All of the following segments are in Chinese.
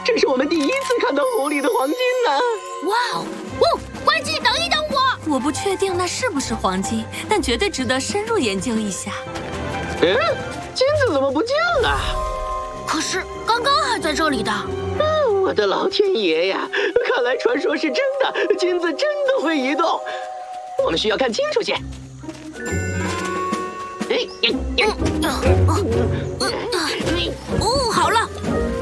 这是我们第一次看到湖里的黄金呢！ 哇哦！呱唧，等一等我！ 我不确定那是不是黄金，但绝对值得深入研究一下。 金子怎么不见了？ 可是刚刚还在这里的。 我的老天爷呀！看来传说是真的，金子真的会移动。我们需要看清楚些。 好了。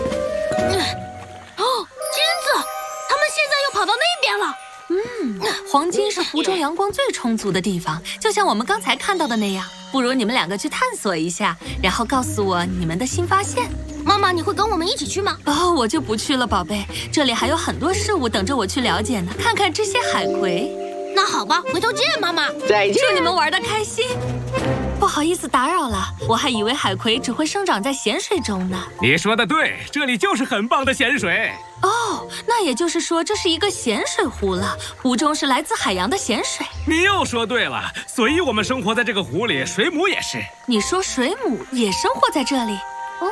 金子，他们现在又跑到那边了。 黄金是湖中阳光最充足的地方，就像我们刚才看到的那样。不如你们两个去探索一下，然后告诉我你们的新发现。 妈妈，你会跟我们一起去吗？ 我就不去了，宝贝。这里还有很多事物等着我去了解呢。看看这些海葵。 那好吧，回头见，妈妈。 再见。 祝你们玩得开心。不好意思打扰了，我还以为海葵只会生长在咸水中呢。 你说的对，这里就是很棒的咸水。 那也就是说这是一个咸水湖了，湖中是来自海洋的咸水。 你又说对了，所以我们生活在这个湖里，水母也是。 你说水母也生活在这里？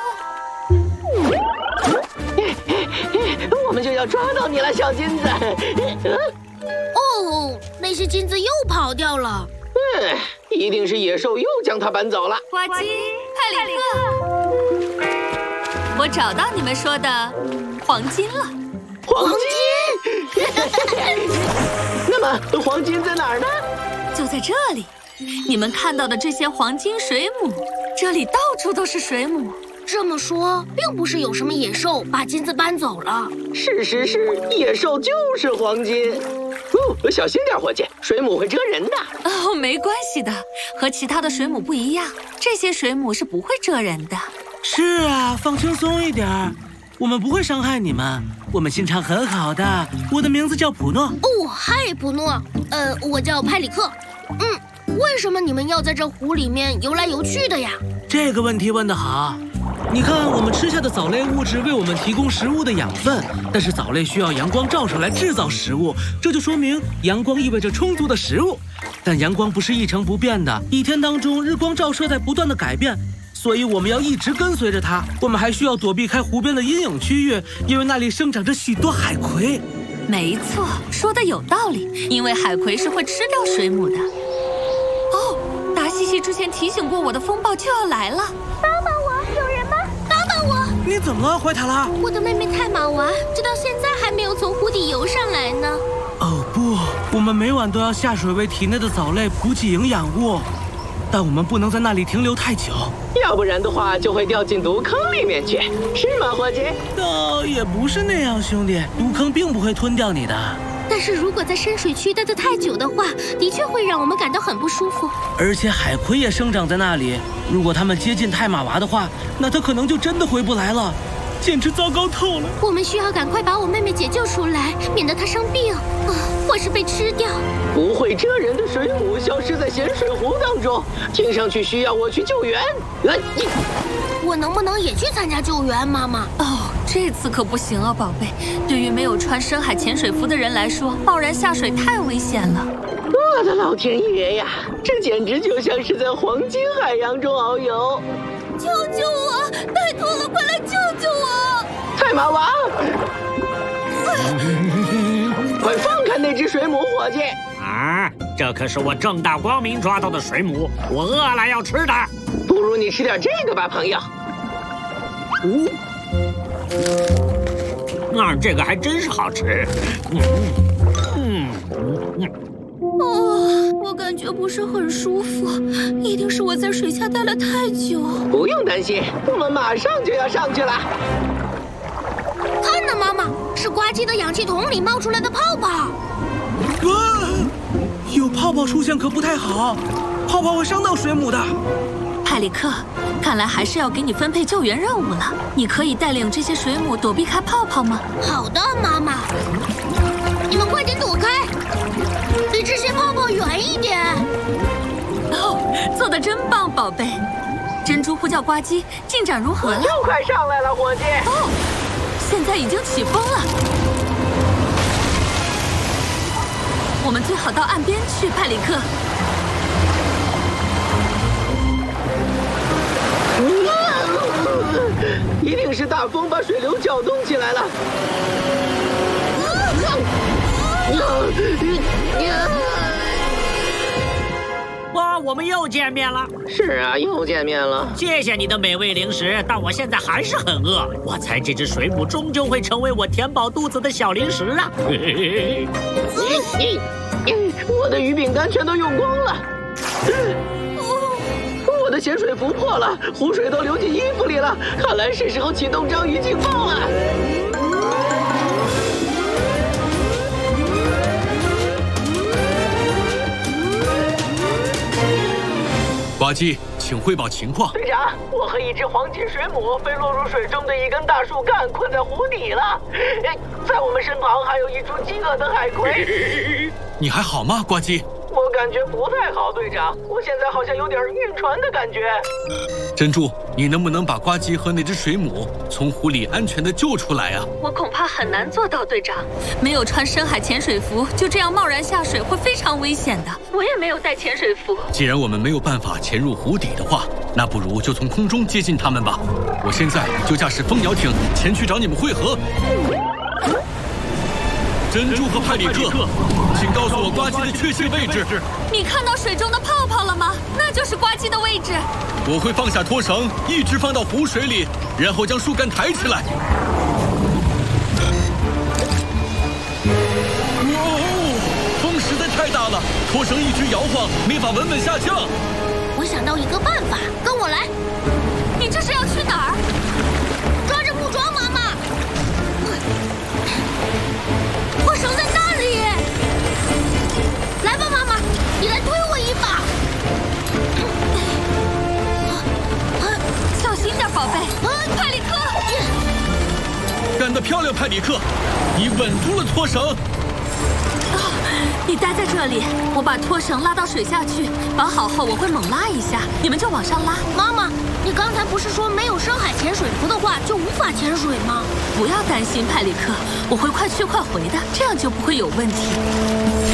我们就要抓到你了，小金子。 那些金子又跑掉了。 一定是野兽又将它搬走了。 呱唧，派里克，我找到你们说的黄金了。 黄金？那么黄金在哪儿呢？ 就在这里，你们看到的这些黄金水母，这里到处都是水母。 这么说，并不是有什么野兽把金子搬走了。 事实是，野兽就是黄金。小心点，伙计，水母会蛰人的。 没关系的，和其他的水母不一样，这些水母是不会蛰人的。 是啊，放轻松一点，我们不会伤害你们，我们心肠很好的。我的名字叫普诺。 嗨，普诺。我叫派里克。为什么你们要在这湖里面游来游去的呀？ 这个问题问得好。你看，我们吃下的藻类物质为我们提供食物的养分，但是藻类需要阳光照射来制造食物，这就说明阳光意味着充足的食物。但阳光不是一成不变的，一天当中日光照射在不断的改变，所以我们要一直跟随着它。我们还需要躲避开湖边的阴影区域，因为那里生长着许多海葵。 没错，说的有道理，因为海葵是会吃掉水母的。达西西之前提醒过我的风暴就要来了。 帮帮我，有人吗？帮帮我！ 你怎么了，怀塔拉？ 我的妹妹泰玛娃直到现在还没有从湖底游上来呢。 不，我们每晚都要下水为体内的藻类补给营养物，但我们不能在那里停留太久， 要不然的话就会掉进毒坑里面去，是吗，伙计？ 倒也不是那样，兄弟，毒坑并不会吞掉你的。 但是如果在深水区待得太久的话，的确会让我们感到很不舒服。 而且海葵也生长在那里，如果它们接近泰玛娃的话，那它可能就真的回不来了，简直糟糕透了。 我们需要赶快把我妹妹解救出来，免得她生病，或是被吃掉。 不会蛰人的水母消失在咸水湖当中，听上去需要我去救援。 我能不能也去参加救援，妈妈？ 这次可不行啊，宝贝。对于没有穿深海潜水服的人来说，贸然下水太危险了。 我的老天爷呀，这简直就像是在黄金海洋中遨游！ 救救我！拜托了，快来救救我！ 泰玛娃，快放开那只水母，伙计！ 这可是我正大光明抓到的水母，我饿了要吃的。 不如你吃点这个吧，朋友。 这个还真是好吃。 我感觉不是很舒服，一定是我在水下待了太久。 不用担心，我们马上就要上去了。 看呐，妈妈，是呱唧的氧气筒里冒出来的泡泡。 有泡泡出现可不太好，泡泡会伤到水母的。 派里克，看来还是要给你分配救援任务了。你可以带领这些水母躲避开泡泡吗？ 好的，妈妈。你们快点躲开，离这些泡泡远一点。 做得真棒，宝贝。珍珠呼叫呱唧，进展如何了？ 又快上来了，伙计。 现在已经起风了。我们最好到岸边去，派里克。 一定是大风把水流搅动起起来了。 哇，我们又见面了。 是啊，又见面了。 谢谢你的美味零食，但我现在还是很饿。我猜这只水母终究会成为我填饱肚子的小零食啊！ 我的鱼饼干全都用光了。我的潜水服破了，湖水都流进衣服里了。看来是时候启动章鱼警报了。 呱唧，请汇报情况。 队长，我和一只黄金水母被落入水中的一根大树干困在湖底了。在我们身旁还有一株饥饿的海葵。 你还好吗，呱唧？ 我感觉不太好，队长，我现在好像有点晕船的感觉。 珍珠，你能不能把呱唧和那只水母从湖里安全地救出来啊？ 我恐怕很难做到，队长。没有穿深海潜水服，就这样贸然下水会非常危险的。我也没有带潜水服。 既然我们没有办法潜入湖底的话，那不如就从空中接近他们吧。我现在就驾驶蜂鸟艇前去找你们会合。珍珠和派里克，请告诉我呱唧的确切位置。 你看到水中的泡泡了吗？那就是呱唧的位置。 我会放下拖绳，一直放到湖水里，然后将树干抬起来。哇哦，风实在太大了，拖绳一直摇晃，没法稳稳下降。 我想到一个办法，跟我来。 你这是要去哪儿？ 抓着木桩，妈妈。拖绳在那里。来吧，妈妈，你来推我一把。 小心点，宝贝。派里克， 干得漂亮，派里克！你稳住了拖绳。 你待在这里，我把拖绳拉到水下去，绑好后我会猛拉一下，你们就往上拉。 妈妈，你刚才不是说没有深海潜水服的话就无法潜水吗？ 不要担心，派里克，我会快去快回的，这样就不会有问题。